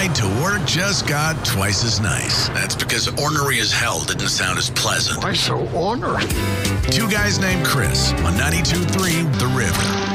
ride to work just got twice as nice. That's because ornery as hell didn't sound as pleasant. Why so ornery? Two guys named Chris on 92.3 The River.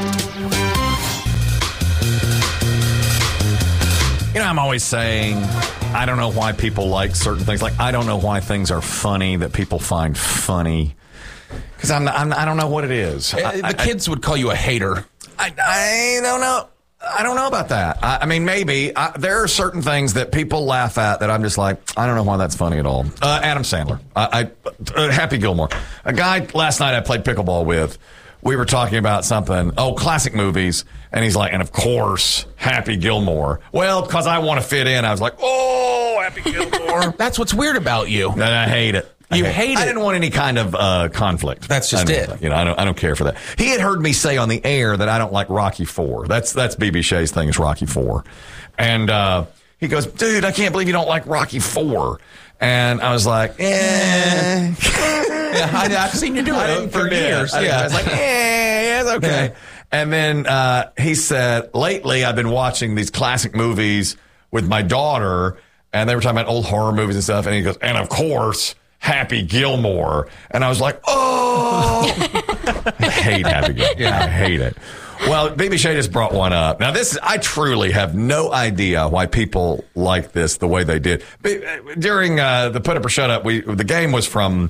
You know, I'm always saying, I don't know why people like certain things. Like, I don't know why things are funny that people find funny. Because I don't know what it is. The kids would call you a hater. I don't know. I don't know about that. I mean, maybe. There are certain things that people laugh at that I'm just like, I don't know why that's funny at all. Adam Sandler. Happy Gilmore. A guy last night I played pickleball with. We were talking about something, classic movies, and he's like, and of course, Happy Gilmore. Well, because I want to fit in, I was like, Happy Gilmore. That's what's weird about you. And I hate it. You hate it. I didn't want any kind of conflict. That's just it. You know, I don't care for that. He had heard me say on the air that I don't like Rocky IV. That's BB Shea's thing is Rocky IV. And he goes, dude, I can't believe you don't like Rocky IV. And I was like, Yeah, I've seen you do it for years. I was like, it's okay. Yeah. And then he said, lately I've been watching these classic movies with my daughter, and they were talking about old horror movies and stuff. And he goes, and of course, Happy Gilmore. And I was like, I hate Happy Gilmore. Yeah, I hate it. Well, BB Shea just brought one up. Now, I truly have no idea why people like this the way they did. During the Put Up or Shut Up, the game was from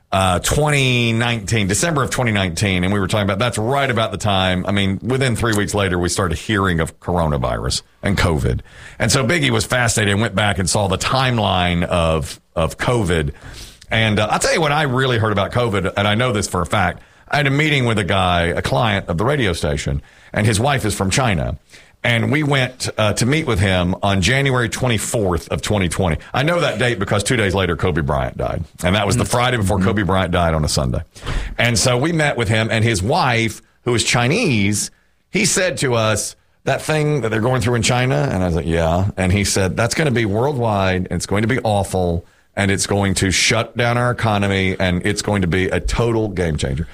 2019, December of 2019, and we were talking about that's right about the time. I mean, within 3 weeks later, we started hearing of coronavirus and COVID. And so Biggie was fascinated and went back and saw the timeline of COVID. And I'll tell you when I really heard about COVID, and I know this for a fact. I had a meeting with a client of the radio station, and his wife is from China. And we went to meet with him on January 24th of 2020. I know that date because 2 days later, Kobe Bryant died. And that was the Friday before Kobe Bryant died on a Sunday. And so we met with him, and his wife, who is Chinese, he said to us, that thing that they're going through in China? And I was like, yeah. And he said, that's going to be worldwide. It's going to be awful. And it's going to shut down our economy, and it's going to be a total game changer.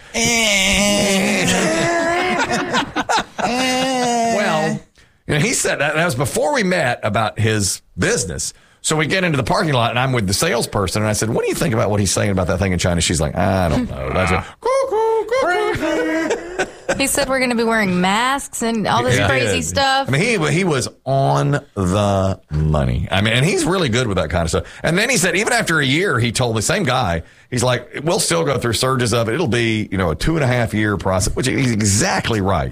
Well, you know, he said that was before we met about his business. So we get into the parking lot, and I'm with the salesperson, and I said, what do you think about what he's saying about that thing in China? She's like, I don't know. That's He said we're going to be wearing masks and all this crazy stuff. I mean, he was on the money. I mean, and he's really good with that kind of stuff. And then he said, even after a year, he told the same guy, he's like, we'll still go through surges of it. It'll be, a 2.5 year process, which he's exactly right.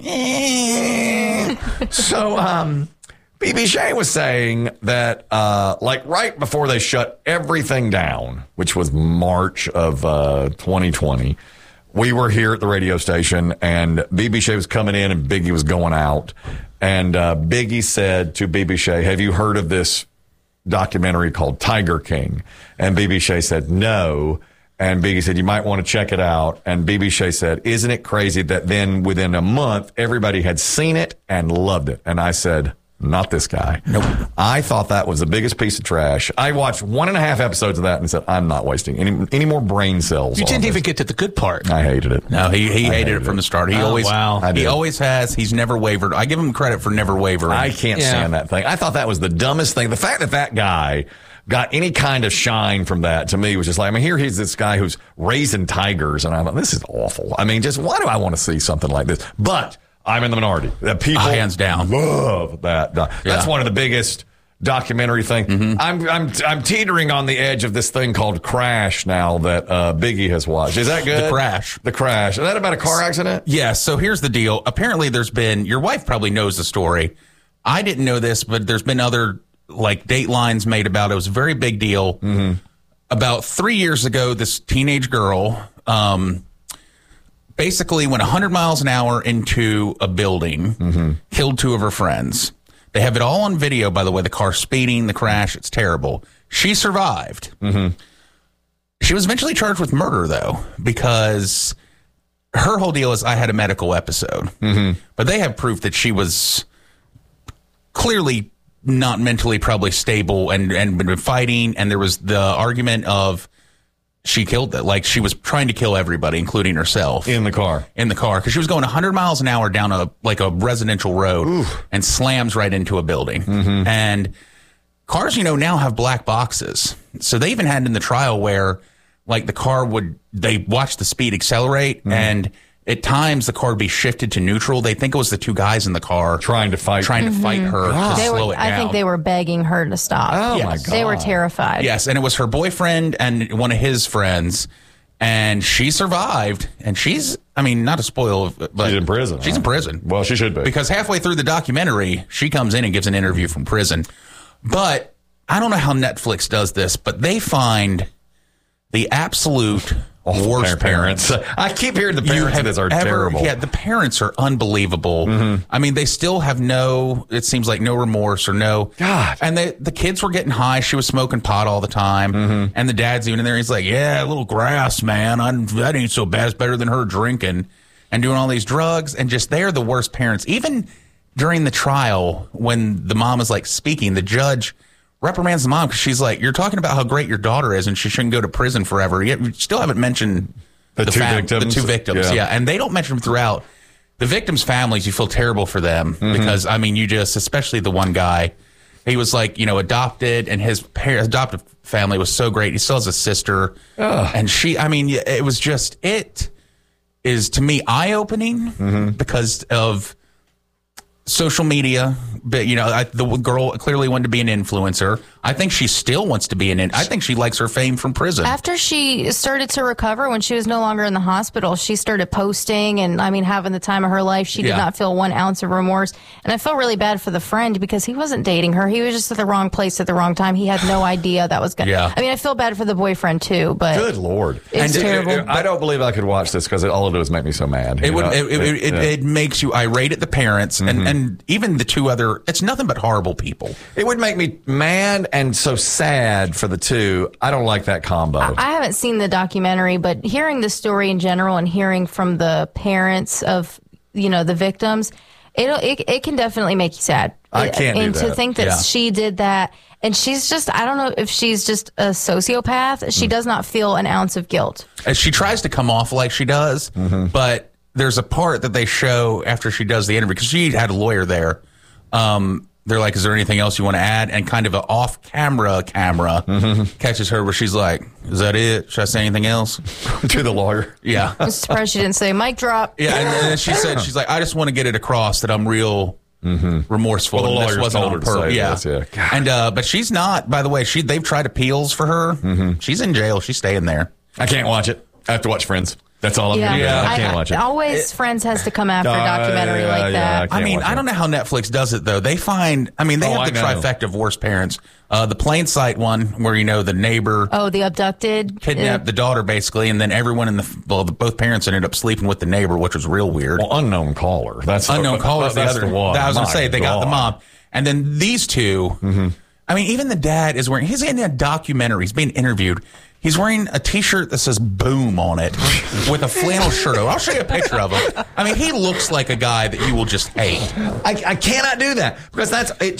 So, BB Shea was saying that, right before they shut everything down, which was March of 2020, we were here at the radio station, and BB Shea was coming in, and Biggie was going out. And Biggie said to BB Shea, have you heard of this documentary called Tiger King? And BB Shea said, no. And Biggie said, you might want to check it out. And BB Shea said, isn't it crazy that then within a month, everybody had seen it and loved it? And I said, not this guy. Nope. I thought that was the biggest piece of trash. I watched 1.5 episodes of that and said, I'm not wasting any more brain cells. You didn't even get to the good part. I hated it. No, he hated it from the start. He always has. He's never wavered. I give him credit for never wavering. I can't stand that thing. I thought that was the dumbest thing. The fact that guy got any kind of shine from that, to me, was just like, here he's this guy who's raising tigers, and I thought, this is awful. I mean, just why do I want to see something like this? But I'm in the minority. That people hands down love that. That's one of the biggest documentary things. Mm-hmm. I'm teetering on the edge of this thing called Crash now that Biggie has watched. Is that good? The Crash. Is that about a car accident? Yeah. So here's the deal. Apparently, your wife probably knows the story. I didn't know this, but there's been other Datelines made about it. It was a very big deal. Mm-hmm. About 3 years ago, this teenage girl basically went 100 miles an hour into a building, killed 2 of her friends. They have it all on video, by the way, the car speeding, the crash. It's terrible. She survived. Mm-hmm. She was eventually charged with murder, though, because her whole deal is I had a medical episode. Mm-hmm. But they have proof that she was clearly not mentally probably stable and been fighting. And there was the argument of she killed it. She was trying to kill everybody, including herself. In the car. Because she was going 100 miles an hour down a residential road and slams right into a building. Mm-hmm. And cars, now have black boxes. So they even had in the trial where, like, the car they watched the speed accelerate, and at times the car would be shifted to neutral. They think it was the two guys in the car trying to fight her to slow it down. I think they were begging her to stop. Oh, my God. They were terrified. Yes, and it was her boyfriend and one of his friends, and she survived. And she's, not to spoil, but she's in prison. She's in prison. Well, she should be. Because halfway through the documentary, she comes in and gives an interview from prison. But I don't know how Netflix does this, but they find the absolute worst parents. I keep hearing the parents are terrible. Yeah, the parents are unbelievable. They still have it seems like no remorse or no. God. And the kids were getting high. She was smoking pot all the time. And the dad's even in there. He's like, yeah, a little grass, man. That ain't so bad. It's better than her drinking and doing all these drugs. And just, they're the worst parents. Even during the trial, when the mom is like speaking, the judge reprimands the mom because she's like, you're talking about how great your daughter is and she shouldn't go to prison forever. Yet you still haven't mentioned the two victims. Yeah. And they don't mention them throughout. The victims' families, you feel terrible for them because, especially the one guy, he was like, adopted, and his adoptive family was so great. He still has a sister. And it was just, it is, to me, eye-opening because of social media. But, the girl clearly wanted to be an influencer. I think she still wants to be I think she likes her fame from prison. After she started to recover, when she was no longer in the hospital, she started posting and, having the time of her life. She did not feel 1 ounce of remorse. And I felt really bad for the friend because he wasn't dating her. He was just at the wrong place at the wrong time. He had no idea that was going to... Yeah. I feel bad for the boyfriend, too, but... Good Lord. It's terrible. I don't believe I could watch this because all it does make me so mad. It makes you irate at the parents and even the two other... It's nothing but horrible people. It would make me mad and so sad for the two. I don't like that combo. I haven't seen the documentary, but hearing the story in general and hearing from the parents of, the victims, it can definitely make you sad. I can't do that. And to think that she did that, and she's just, I don't know if she's just a sociopath. She does not feel an ounce of guilt. She tries to come off like she does, but there's a part that they show after she does the interview, because she had a lawyer there. They're like, is there anything else you want to add? And kind of an off-camera catches her where she's like, is that it? Should I say anything else? To the lawyer. Yeah. I'm surprised she didn't say mic drop. Yeah, and then she's like, I just want to get it across that I'm real remorseful. Well, the and this lawyer wasn't told on her to purpose. say this, yeah. And but she's not, by the way, they've tried appeals for her. She's in jail. She's staying there. I can't watch it. I have to watch Friends. That's all I'm going to do. Yeah. I can't watch it. Always Friends has to come after a documentary like that. I don't know how Netflix does it, though. They find, they have the trifecta of worst parents. The Plain Sight one, where, the neighbor. Oh, the abducted. Kidnapped the daughter, basically, and then everyone both parents ended up sleeping with the neighbor, which was real weird. Well, Unknown Caller. Unknown Caller is the other one. I was going to say, they got the mom. And then these two, even the dad is wearing, he's in a documentary, he's being interviewed. He's wearing a T-shirt that says "Boom" on it with a flannel shirt on. I'll show you a picture of him. He looks like a guy that you will just hate. I cannot do that because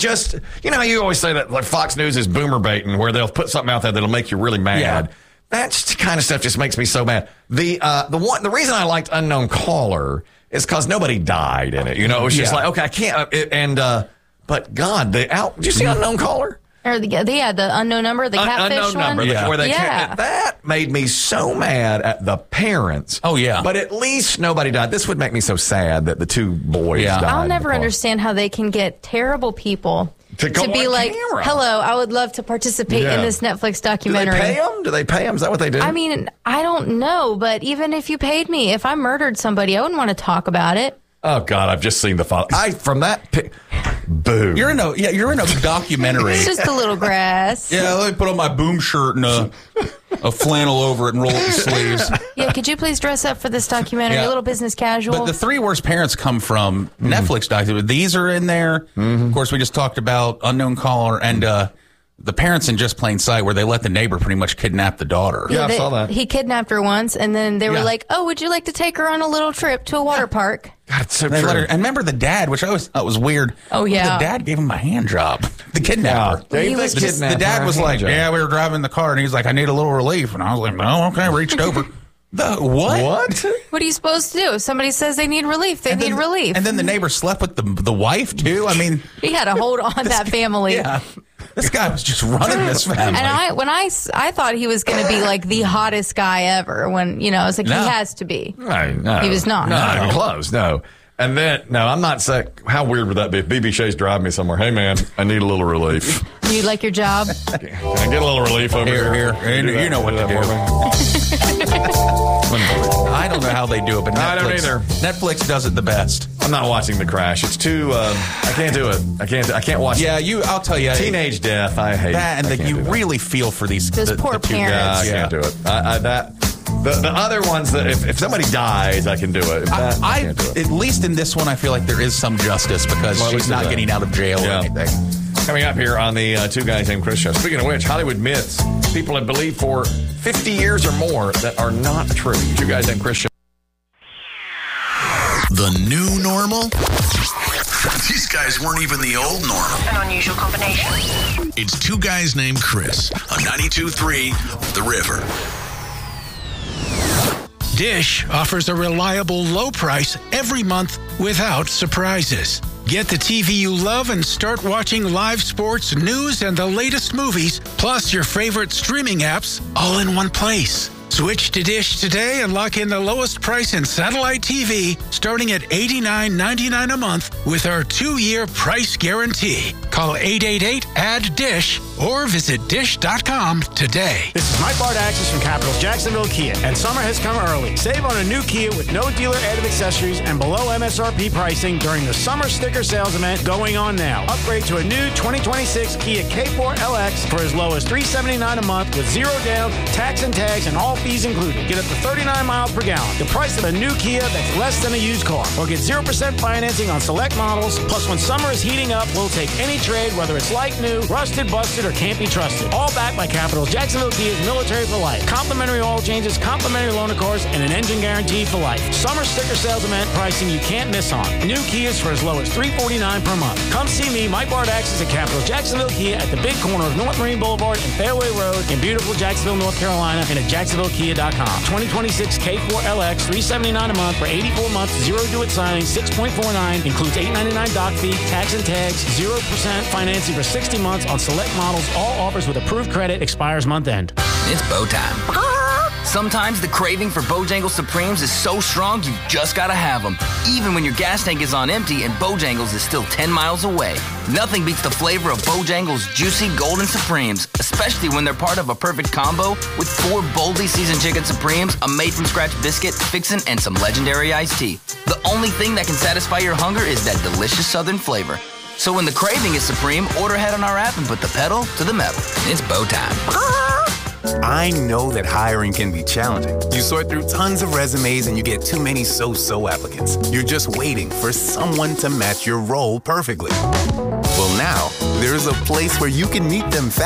how you always say that like Fox News is boomer baiting, where they'll put something out there that'll make you really mad. Yeah. That kind of stuff just makes me so mad. The reason I liked Unknown Caller is because nobody died in it. It was just like, okay, I can't. But God, did you see Unknown Caller? Or the unknown number, the catfish unknown number, one. where they that made me so mad at the parents. Oh yeah, but at least nobody died. This would make me so sad that the two boys died. I'll never understand how they can get terrible people to be like, camera. Hello, I would love to participate in this Netflix documentary. Do they pay them? Is that what they do? I don't know, but even if you paid me, if I murdered somebody, I wouldn't want to talk about it. Oh God, I've just seen the file. From that boo. You're in a documentary. It's just a little grass. Yeah, let me put on my boom shirt and a flannel over it and roll up the sleeves. Yeah, could you please dress up for this documentary? A little business casual. But the three worst parents come from Netflix documentary. These are in there. Of course, we just talked about Unknown Caller and the parents in Just Plain Sight, where they let the neighbor pretty much kidnap the daughter. Yeah, I saw that. He kidnapped her once, and then they were like, oh, would you like to take her on a little trip to a water park? God, it's so true. And remember the dad, which I always thought was weird. Oh, yeah. The dad gave him a hand job. The kidnapper. The dad was like, we were driving the car, and he was like, I need a little relief. And I was like, oh, okay, I reached over. What? What are you supposed to do? If somebody says they need relief, they need relief. And then the neighbor slept with the wife, too? He had to hold on that family. Yeah. This guy was just running this family. And I thought he was going to be like the hottest guy ever. When I was like, he has to be. No, he was not. Not even close. No. And then, I'm not saying, how weird would that be if BB Shay's driving me somewhere? Hey, man, I need a little relief. You like your job? Can I get a little relief over here? You know what to do. I don't know how they do it, but Netflix, I don't either. Netflix does it the best. I'm not watching The Crash. It's too, I can't do it. I can't watch I'll tell you. teenage death, I hate that. And you really feel for these Those poor parents. I can't do it. The other ones that if somebody dies, I can do it. I can't do it. At least in this one, I feel like there is some justice because she's not getting out of jail or anything. Coming up here on the Two Guys Named Chris show. Speaking of which, Hollywood myths people have believed for 50 years or more that are not true. Two Guys Named Chris show. The new normal? These guys weren't even the old normal. An unusual combination. It's Two Guys Named Chris on 92.3 The River. Dish offers a reliable low price every month without surprises. Get the TV you love and start watching live sports, news, and the latest movies, plus your favorite streaming apps, all in one place. Switch to Dish today and lock in the lowest price in satellite TV, starting at $89.99 a month with our 2-year price guarantee. Call 888-ADD-DISH or visit dish.com today. This is Mike Bardaxis from Capitals Jacksonville Kia, and summer has come early. Save on a new Kia with no dealer added accessories and below MSRP pricing during the summer sticker sales event going on now. Upgrade to a new 2026 Kia K4 LX for as low as $379 a month with zero down, tax and tags, and all fees included. Get up to 39 miles per gallon. The price of a new Kia that's less than a used car. Or get 0% financing on select models. Plus, when summer is heating up, we'll take any trade, whether it's like new, rusted, busted, or can't be trusted. All backed by Capitals Jacksonville Kia's military for life. Complimentary oil changes, complimentary loaner cars, and an engine guarantee for life. Summer sticker sales event pricing you can't miss on. New Kias for as low as $349 per month. Come see me, Mike Bardaxis at Capitals Jacksonville Kia at the big corner of North Marine Boulevard and Fairway Road in beautiful Jacksonville, North Carolina, and at JacksonvilleKia.com. 2026 K4 LX, $379 a month for 84 months, zero due at signing, 6.49, includes $899 doc fee, tax and tags, 0% financing for 60 months on select models. All offers with approved credit, expires month end. It's bow time. Sometimes the craving for Bojangles Supremes is so strong you've just gotta have them, even when your gas tank is on empty and Bojangles is still 10 miles away. Nothing beats the flavor of Bojangles Juicy Golden Supremes, especially when they're part of a perfect combo with 4 boldly seasoned chicken Supremes, a made-from-scratch biscuit, fixin', and some legendary iced tea. The only thing that can satisfy your hunger is that delicious southern flavor. So when the craving is supreme, order ahead on our app and put the pedal to the metal. It's bow time. I know that hiring can be challenging. You sort through tons of resumes and you get too many so-so applicants. You're just waiting for someone to match your role perfectly. Well, now, there's a place where you can meet them fast.